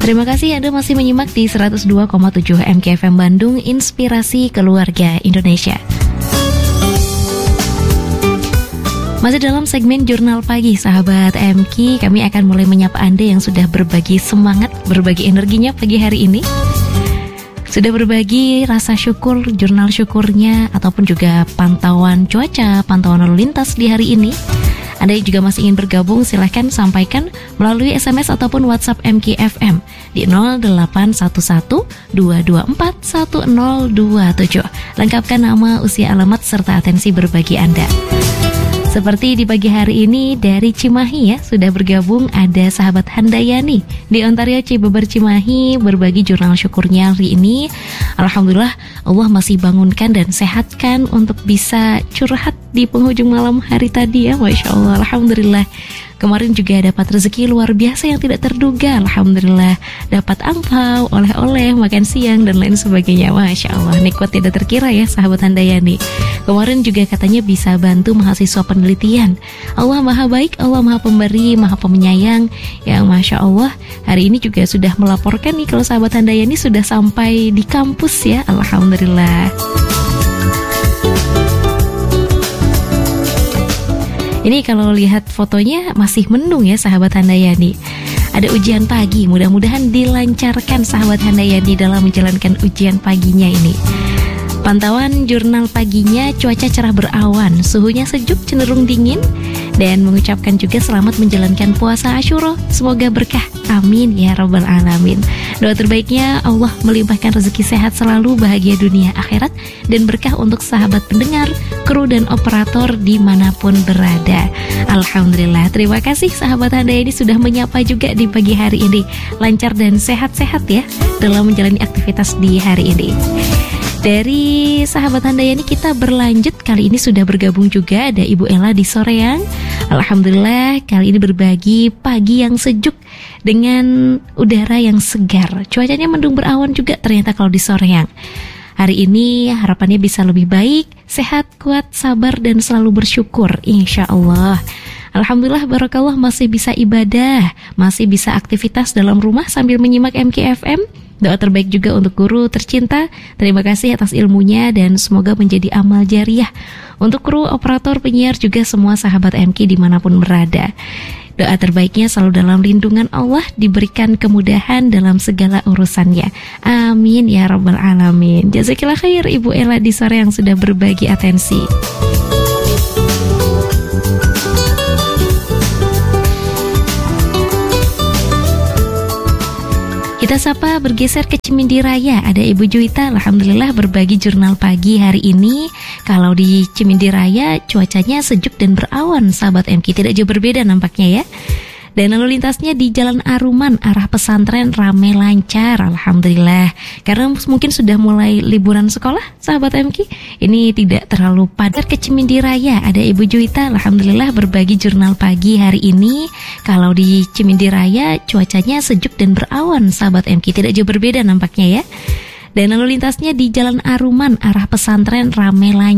Terima kasih Anda masih menyimak di 102,7 MKFM Bandung, Inspirasi Keluarga Indonesia. Masih dalam segmen Jurnal Pagi, sahabat MK, kami akan mulai menyapa Anda yang sudah berbagi semangat, berbagi energinya pagi hari ini. Sudah berbagi rasa syukur, jurnal syukurnya, ataupun juga pantauan cuaca, pantauan lalu lintas di hari ini. Anda yang juga masih ingin bergabung, silahkan sampaikan melalui SMS ataupun WhatsApp MKFM di 0811-224-1027. Lengkapkan nama, usia, alamat, serta atensi berbagi Anda. Seperti di pagi hari ini dari Cimahi ya, sudah bergabung ada sahabat Handayani di Ontario Cibeber Cimahi, berbagi jurnal syukurnya hari ini. Alhamdulillah Allah masih bangunkan dan sehatkan untuk bisa curhat di penghujung malam hari tadi ya, Masya Allah. Alhamdulillah kemarin juga dapat rezeki luar biasa yang tidak terduga. Alhamdulillah dapat angpau, oleh-oleh, makan siang dan lain sebagainya. Masya Allah, nikmat tidak terkira ya sahabat Handayani. Kemarin juga katanya bisa bantu mahasiswa penelitian. Allah maha baik, Allah maha pemberi, maha pemenyayang. Yang Masya Allah hari ini juga sudah melaporkan nih kalau sahabat Handayani sudah sampai di kampus ya. Alhamdulillah. Ini kalau lihat fotonya masih mendung ya sahabat Handayani. Ada ujian pagi, mudah-mudahan dilancarkan sahabat Handayani dalam menjalankan ujian paginya ini. Pantauan jurnal paginya, cuaca cerah berawan, suhunya sejuk cenderung dingin, dan mengucapkan juga selamat menjalankan puasa Asyura. Semoga berkah, amin ya rabbal alamin. Doa terbaiknya Allah melimpahkan rezeki sehat selalu, bahagia dunia akhirat, dan berkah untuk sahabat pendengar, kru dan operator dimanapun berada. Alhamdulillah, terima kasih sahabat Handayani sudah menyapa juga di pagi hari ini. Lancar dan sehat-sehat ya dalam menjalani aktivitas di hari ini. Dari sahabat Handayani kita berlanjut, kali ini sudah bergabung juga ada Ibu Ella di Soreang. Alhamdulillah kali ini berbagi pagi yang sejuk dengan udara yang segar. Cuacanya mendung berawan juga ternyata kalau di Soreang. Hari ini harapannya bisa lebih baik, sehat, kuat, sabar dan selalu bersyukur insya Allah. Alhamdulillah barakallah masih bisa ibadah, masih bisa aktivitas dalam rumah sambil menyimak MKFM. Doa terbaik juga untuk guru tercinta. Terima kasih atas ilmunya dan semoga menjadi amal jariah untuk kru, operator, penyiar, juga semua sahabat MK dimanapun berada. Doa terbaiknya selalu dalam lindungan Allah, diberikan kemudahan dalam segala urusannya. Amin ya rabbal alamin. Jazakillah khair Ibu Ella di sore yang sudah berbagi atensi. Kita sapa bergeser ke Cimindi Raya. Ada Ibu Juwita, alhamdulillah berbagi jurnal pagi hari ini. Kalau di Cimindi Raya cuacanya sejuk dan berawan sahabat MK, tidak jauh berbeda nampaknya ya. Dan lalu lintasnya di Jalan Aruman arah pesantren ramai lancar, alhamdulillah. Karena mungkin sudah mulai liburan sekolah sahabat MK, ini tidak terlalu padat. Ke Cimindi Raya ada Ibu Juwita, alhamdulillah berbagi jurnal pagi hari ini. Kalau di Cimindi Raya cuacanya sejuk dan berawan sahabat MK, tidak jauh berbeda nampaknya ya. Dan lalu lintasnya di Jalan Aruman arah pesantren ramai lancar.